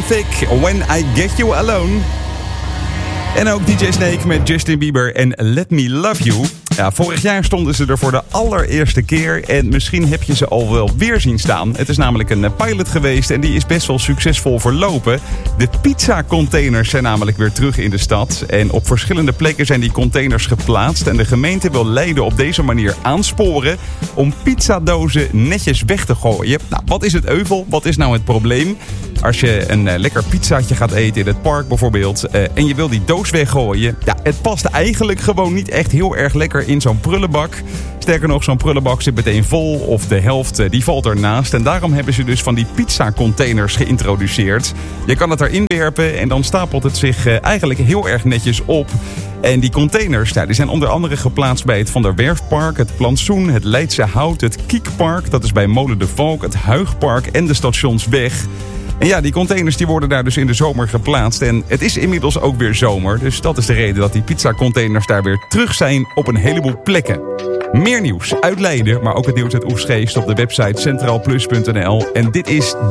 Traffic, When I Get You Alone. En ook DJ Snake met Justin Bieber en Let Me Love You. Ja, vorig jaar stonden ze er voor de allereerste keer en misschien heb je ze al wel weer zien staan. Het is namelijk een pilot geweest en die is best wel succesvol verlopen. De pizzacontainers zijn namelijk weer terug in de stad. En op verschillende plekken zijn die containers geplaatst. En de gemeente wil Leiden op deze manier aansporen om pizzadozen netjes weg te gooien. Nou, wat is het euvel? Wat is nou het probleem? Als je een lekker pizzaatje gaat eten in het park bijvoorbeeld en je wil die doos weggooien. Ja, het past eigenlijk gewoon niet echt heel erg lekker in zo'n prullenbak. Sterker nog, zo'n prullenbak zit meteen vol of de helft die valt ernaast. En daarom hebben ze dus van die pizzacontainers geïntroduceerd. Je kan het erin werpen en dan stapelt het zich eigenlijk heel erg netjes op. En die containers die zijn onder andere geplaatst bij het Van der Werfpark, het Plantsoen, het Leidse Hout, het Kiekpark. Dat is bij Molen de Valk, het Huigpark en de Stationsweg. En ja, die containers die worden daar dus in de zomer geplaatst. En het is inmiddels ook weer zomer. Dus dat is de reden dat die pizzacontainers daar weer terug zijn op een heleboel plekken. Meer nieuws uit Leiden, maar ook het nieuws uit Oegstgeest op de website centraalplus.nl. En dit is